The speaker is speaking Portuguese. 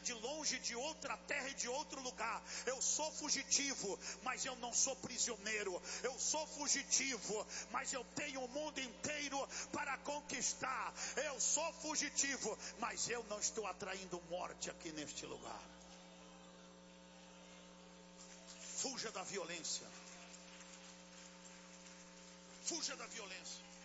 vinha de longe, de outra terra e de outro lugar. Eu sou fugitivo, mas eu não sou prisioneiro. Eu sou fugitivo, mas eu tenho o mundo inteiro para conquistar. Eu sou fugitivo, mas eu não estou atraindo morte aqui neste lugar. Fuja da violência. Fuja da violência.